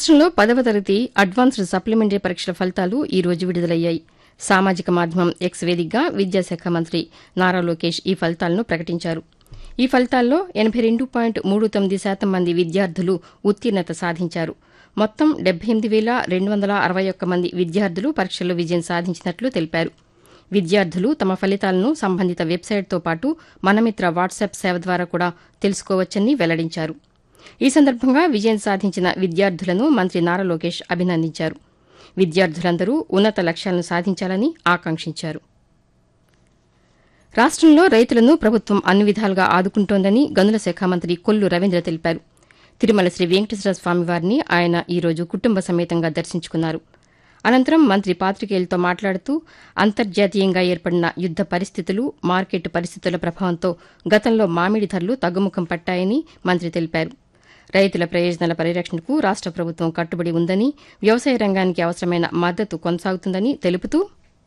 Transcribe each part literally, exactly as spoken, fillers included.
రాష్ట్రంలో పదవ తరగతి అడ్వాన్స్డ్ సప్లిమెంటరీ పరీక్షల ఫలితాలు ఈ రోజు విడుదలయ్యాయి. సామాజిక మాధ్యమం ఎక్స్ వేదికగా విద్యాశాఖ మంత్రి నారా లోకేష్ ఈ ఫలితాలను ప్రకటించారు. ఈ ఫలితాల్లో ఎనబై రెండు పాయింట్ మూడు తొమ్మిది శాతం మంది విద్యార్థులు ఉత్తీర్ణత సాధించారు. మొత్తం డెబ్బై ఎనిమిది వేల రెండు వందల అరవై ఒక్క మంది విద్యార్థులు పరీక్షల్లో విజయం సాధించినట్లు తెలిపారు. విద్యార్థులు తమ ఫలితాలను సంబంధిత వెబ్సైట్తో పాటు మనమిత్ర వాట్సాప్ సేవ ద్వారా కూడా తెలుసుకోవచ్చని వెల్లడించారు. ఈ సందర్భంగా విజయం సాధించిన విద్యార్థులను మంత్రి నారా లోకేష్ అభినందించారు. విద్యార్థులందరూ ఉన్నత లక్ష్యాలను సాధించాలని ఆకాంక్షించారు. రాష్ట్రంలో రైతులను ప్రభుత్వం అన్ని విధాలుగా ఆదుకుంటోందని గనుల శాఖ మంత్రి కొల్లు రవీంద్ర తెలిపారు. తిరుమల శ్రీ వెంకటేశ్వర స్వామివారిని ఆయన ఈ రోజు కుటుంబ సమేతంగా దర్శించుకున్నారు. అనంతరం మంత్రి పాతికేయులతో మాట్లాడుతూ అంతర్జాతీయంగా ఏర్పడిన యుద్ద పరిస్థితులు, మార్కెట్ పరిస్థితుల ప్రభావంతో గతంలో మామిడి ధరలు తగ్గుముఖం పట్టాయని మంత్రి తెలిపారు. రైతుల ప్రయోజనాల పరిరక్షణకు రాష్ట ప్రభుత్వం కట్టుబడి ఉందని, వ్యవసాయ రంగానికి అవసరమైన మద్దతు కొనసాగుతుందని తెలుపుతూ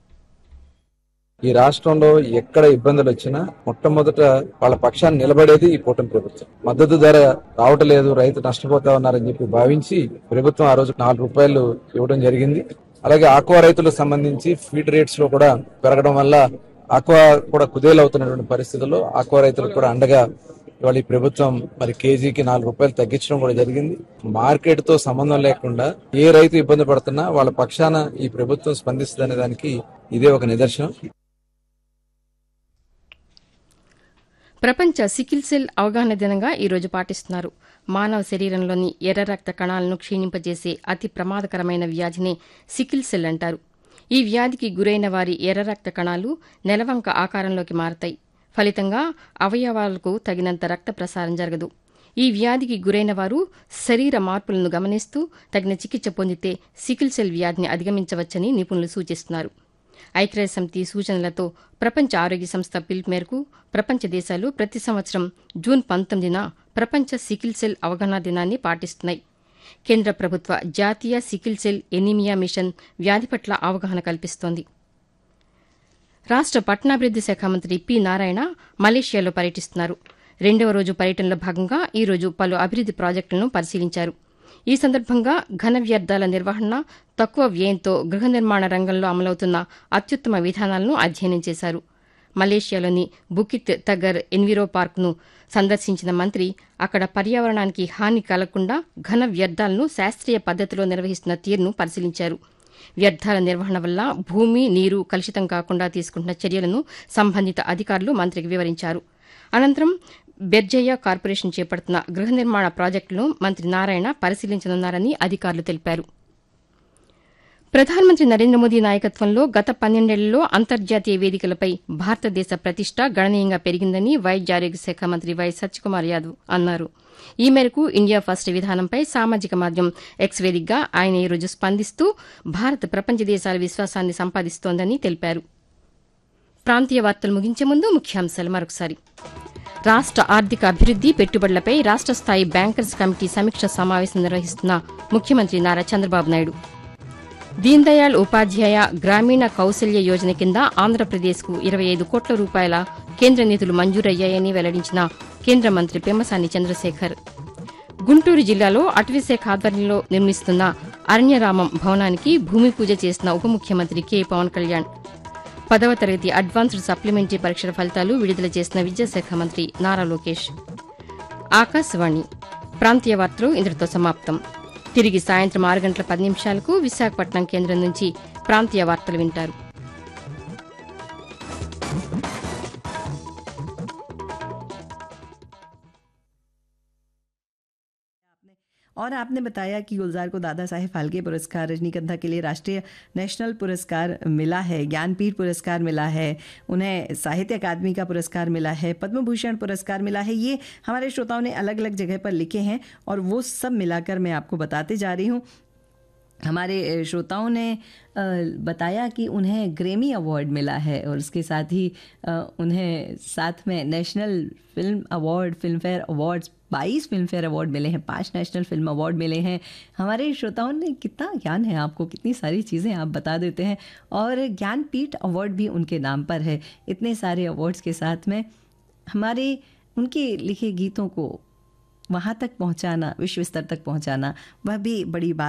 ఈ రాష్ట్రంలో ఎక్కడ ఇబ్బందులు వచ్చినా మొట్టమొదట వాళ్ళ పక్షాన్ని నిలబడేది ఈ కూటమి ప్రభుత్వం. మద్దతు ధర రావట్లేదు, రైతు నష్టపోతా ఉన్నారని చెప్పి భావించి ప్రభుత్వం ఆ రోజు నాలుగు రూపాయలు ఇవ్వడం జరిగింది. అలాగే ఆక్వా రైతులకు సంబంధించి ఫీడ్ రేట్స్ లో కూడా పెరగడం వల్ల ఆక్వా కూడా కుదేలవుతున్నటువంటి పరిస్థితుల్లో ఆక్వా రైతులకు కూడా అండగా ఇవాళ ఈ ప్రభుత్వం మరి కేజీకి నాలుగు రూపాయలు తగ్గించడం కూడా జరిగింది. మార్కెట్ తో సంబంధం లేకుండా ఏ రైతు ఇబ్బంది పడుతున్నా వాళ్ళ పక్షాన ఈ ప్రభుత్వం స్పందిస్తుందనే దానికి ఇదే ఒక నిదర్శనం. ప్రపంచ సికిల్ సెల్ అవగాహన దినంగా ఈ రోజు పాటిస్తున్నారు. మానవ శరీరంలోని ఎర్ర రక్త కణాలను క్షీణింపజేసే అతి ప్రమాదకరమైన వ్యాధినే సికిల్ సెల్ అంటారు. ఈ వ్యాధికి గురైన వారి ఎర్ర రక్త కణాలు నెలవంక ఆకారంలోకి మారతాయి. ఫలితంగా అవయవాలకు తగినంత రక్త ప్రసారం జరగదు. ఈ వ్యాధికి గురైన వారు శరీర మార్పులను గమనిస్తూ తగిన చికిత్స పొందితే సికిల్ సెల్ వ్యాధిని అధిగమించవచ్చని నిపుణులు సూచిస్తున్నారు. ఐక్యరాజ్య సమితి సూచనలతో ప్రపంచ ఆరోగ్య సంస్థ పిలుపు మేరకు ప్రపంచ దేశాలు ప్రతి సంవత్సరం జూన్ పంతొమ్మిదిన ప్రపంచ సికిల్ సెల్ అవగాహన దినాన్ని పాటిస్తున్నాయి. కేంద్ర ప్రభుత్వ జాతీయ సికిల్ సెల్ ఎనీమియా మిషన్ వ్యాధి పట్ల అవగాహన కల్పిస్తోంది. రాష్ట పట్టణాభివృద్ది శాఖ మంత్రి పి నారాయణ మలేషియాలో పర్యటిస్తున్నారు. రెండవ రోజు పర్యటనలో భాగంగా ఈ రోజు పలు అభివృద్ది ప్రాజెక్టులను పరిశీలించారు. ఈ సందర్భంగా ఘన వ్యర్థాల నిర్వహణ, తక్కువ వ్యయంతో గృహ నిర్మాణ రంగంలో అమలవుతున్న అత్యుత్తమ విధానాలను అధ్యయనం చేశారు. మలేషియాలోని బుకిత్ తగర్ ఎన్విరో పార్క్ను సందర్శించిన మంత్రి అక్కడ పర్యావరణానికి హాని కలగకుండా ఘన వ్యర్థాలను శాస్త్రీయ పద్దతిలో నిర్వహిస్తున్న తీరును పరిశీలించారు. వ్యర్థాల నిర్వహణ వల్ల భూమి, నీరు కలుషితం కాకుండా తీసుకుంటున్న చర్యలను సంబంధిత అధికారులు మంత్రికి వివరించారు. అనంతరం బెర్జయ్య కార్పొరేషన్ చేపడుతున్న గృహ నిర్మాణ ప్రాజెక్టులను మంత్రి నారాయణ పరిశీలించనున్నారని అధికారులు తెలిపారు. ప్రధానమంత్రి నరేంద్ర మోదీ నాయకత్వంలో గత పన్నెండేళ్లలో అంతర్జాతీయ వేదికలపై భారతదేశ ప్రతిష్ట గణనీయంగా పెరిగిందని వైద్య ఆరోగ్య శాఖ మంత్రి వై సత్యకుమార్ యాదవ్ అన్నారు. ఈ మేరకు ఇండియా ఫస్ట్ విధానంపై సామాజిక మాధ్యమం ఎక్స్ వేదికగా ఆయన ఈ రోజు స్పందిస్తూ భారత్ ప్రపంచ దేశాల విశ్వాసాన్ని సంపాదిస్తోందని తెలిపారు. ప్రాంతీయ వార్తలు ముగించే ముందు ముఖ్యాంశాలు మరొకసారి. రాష్ట ఆర్థిక అభివృద్ది, పెట్టుబడులపై రాష్ట స్థాయి బ్యాంకర్స్ కమిటీ సమీక్ష సమావేశం నిర్వహిస్తున్న ముఖ్యమంత్రి నారా చంద్రబాబు నాయుడు. దీన్ దయాళ్ ఉపాధ్యాయ గ్రామీణ కౌశల్య యోజన కింద ఆంధ్రప్రదేశ్కు ఇరవై ఐదు కోట్ల రూపాయల కేంద్ర నిధులు మంజూరయ్యాయని వెల్లడించిన కేంద్ర మంత్రి పెమ్మసాని చంద్రశేఖర్. గుంటూరు జిల్లాలో అటవీశాఖ ఆధ్వర్యంలో నిర్మిస్తున్న అరణ్యరామం భవనానికి భూమి పూజ చేసిన ఉప ముఖ్యమంత్రి కె పవన్ కళ్యాణ్. పదవ తరగతి అడ్వాన్స్డ్ సప్లిమెంటరీ పరీక్షల ఫలితాలు విడుదల చేసిన విద్యాశాఖ మంత్రి నారా లోకేష్. ఆకాశవాణి ప్రాంతీయ వార్తలు ఇంతటితో సమాప్తం. తిరిగి సాయంత్రం ఆరు గంటల పది నిమిషాలకు విశాఖపట్నం కేంద్రం నుంచి ప్రాంతీయ వార్తలు వింటారు. और आपने बताया कि गुलजार को दादा साहेब फाल्के पुरस्कार, रजनीगंधा के लिए राष्ट्रीय नेशनल पुरस्कार मिला है, ज्ञानपीठ पुरस्कार मिला है, उन्हें साहित्य अकादमी का पुरस्कार मिला है, पद्म भूषण पुरस्कार मिला है। ये हमारे श्रोताओं ने अलग अलग जगह पर लिखे हैं और वो सब मिलाकर मैं आपको बताते जा रही हूँ। हमारे श्रोताओं ने बताया कि उन्हें ग्रेमी अवार्ड मिला है और उसके साथ ही उन्हें साथ में national film award, film fair awards, बाईस फिल्म फेयर अवार्ड मिले हैं, पांच नेशनल फिल्म अवार्ड मिले हैं। हमारे श्रोताओं ने कितना ज्ञान है आपको, कितनी सारी चीज़ें आप बता देते हैं। और ज्ञानपीठ अवार्ड भी उनके नाम पर है। इतने सारे अवार्ड्स के साथ में हमारे उनके लिखे गीतों को वहाँ तक पहुँचाना, विश्व स्तर तक पहुँचाना, वह भी बड़ी बात